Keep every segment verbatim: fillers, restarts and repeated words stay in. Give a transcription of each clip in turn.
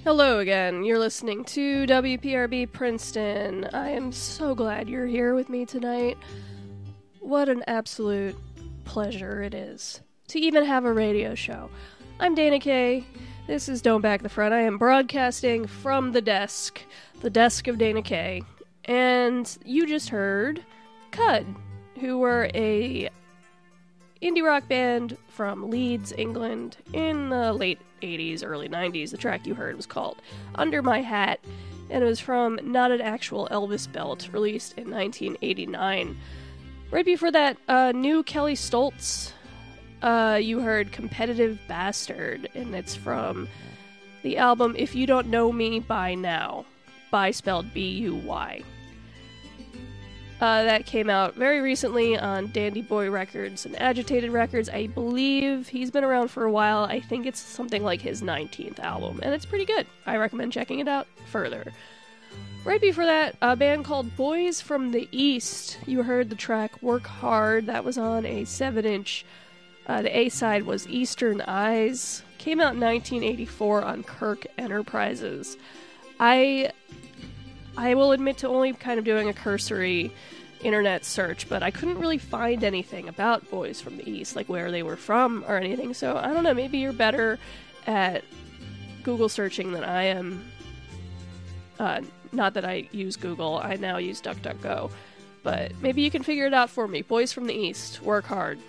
Hello again. You're listening to W P R B Princeton. I am so glad you're here with me tonight. What an absolute pleasure it is to even have a radio show. I'm Dana Kay. This is Don't Back the Front. I am broadcasting from the desk, the desk of Dana Kay. And you just heard Cud, who were a indie rock band from Leeds, England, in the late eighties, early nineties. The track you heard was called Under My Hat, and it was from Not an Actual Elvis Belt, released in nineteen eighty-nine. Right before that, uh, new Kelly Stoltz, uh, you heard Competitive Bastard, and it's from the album If You Don't Know Me By Now, by spelled B U Y. Uh, that came out very recently on Dandy Boy Records and Agitated Records. I believe he's been around for a while. I think it's something like his nineteenth album, and it's pretty good. I recommend checking it out further. Right before that, a band called Boys from the East. You heard the track Work Hard. That was on a seven inch. Uh, the A-side was Eastern Eyes. Came out in nineteen eighty-four on Kirk Enterprises. I... I will admit to only kind of doing a cursory internet search, but I couldn't really find anything about Boys from the East, like where they were from or anything, so I don't know, maybe you're better at Google searching than I am. Uh, not that I use Google, I now use DuckDuckGo, but maybe you can figure it out for me. Boys from the East, Work Hard.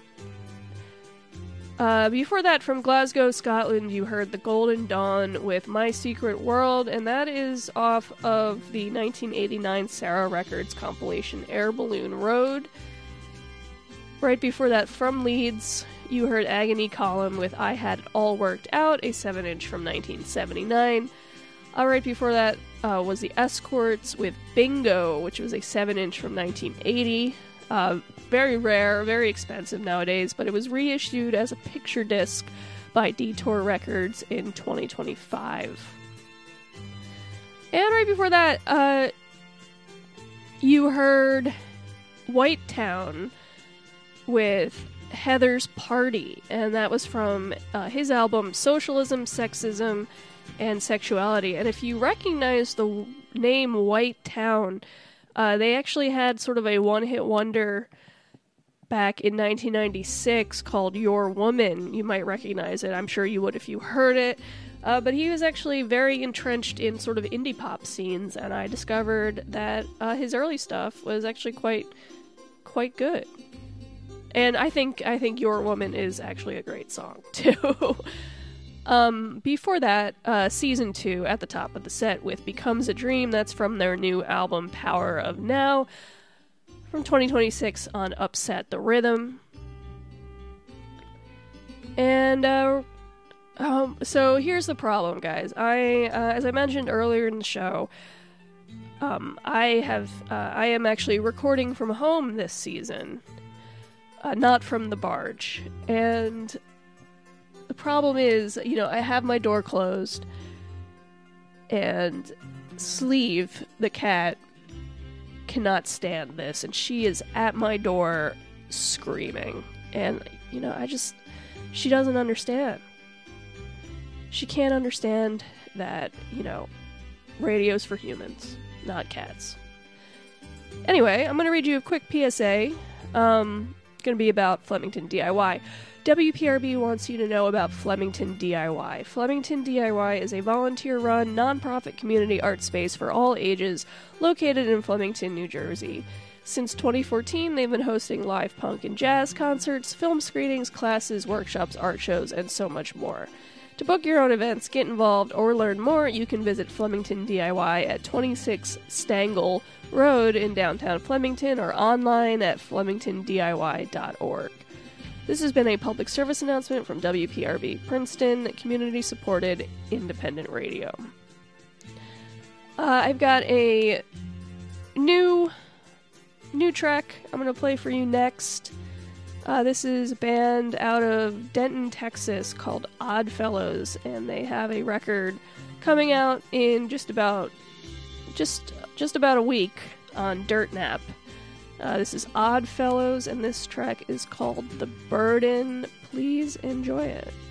Uh, before that, from Glasgow, Scotland, you heard The Golden Dawn with My Secret World, and that is off of the nineteen eighty-nine Sarah Records compilation Air Balloon Road. Right before that, from Leeds, you heard Agony Column with I Had It All Worked Out, a seven inch from nineteen seventy-nine. Uh, right before that uh, was The Escorts with Bingo, which was a seven inch from nineteen eighty. Uh, very rare, very expensive nowadays, but it was reissued as a picture disc by Detour Records in twenty twenty-five. And right before that, uh, you heard White Town with Heather's Party, and that was from uh, his album Socialism, Sexism, and Sexuality. And if you recognize the name White Town, Uh, they actually had sort of a one-hit wonder back in nineteen ninety-six called Your Woman. You might recognize it. I'm sure you would if you heard it. Uh, but he was actually very entrenched in sort of indie pop scenes, and I discovered that uh, his early stuff was actually quite, quite good. And I think I think Your Woman is actually a great song too. Um, before that, uh, Season two at the top of the set with Becomes a Dream. That's from their new album, Power of Now, from twenty twenty-six on Upset the Rhythm. And, uh, um, so here's the problem, guys. I, uh, as I mentioned earlier in the show, um, I have, uh, I am actually recording from home this season, uh, not from the barge, and the problem is, you know, I have my door closed, and Sleeve, the cat, cannot stand this, and she is at my door screaming. And, you know, I just, she doesn't understand. She can't understand that, you know, radio's for humans, not cats. Anyway, I'm going to read you a quick P S A. Um, it's going to be about Flemington D I Y. W P R B wants you to know about Flemington D I Y. Flemington D I Y is a volunteer-run, non-profit community art space for all ages located in Flemington, New Jersey. Since twenty fourteen, they've been hosting live punk and jazz concerts, film screenings, classes, workshops, art shows, and so much more. To book your own events, get involved, or learn more, you can visit Flemington D I Y at twenty-six Stangle Road in downtown Flemington or online at flemington D I Y dot org. This has been a public service announcement from W P R B Princeton, community-supported independent radio. Uh, I've got a new new track I'm going to play for you next. Uh, this is a band out of Denton, Texas called Odd Fellows, and they have a record coming out in just about just just about a week on Dirt Nap. Uh, this is Odd Fellows, and this track is called The Burden. Please enjoy it.